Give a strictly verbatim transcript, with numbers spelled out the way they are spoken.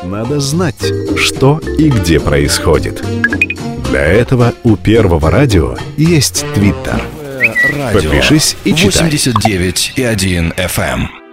надо знать, что и где происходит. Для этого у Первого радио есть Твиттер. Подпишись и читай. восемьдесят девять и один эф эм.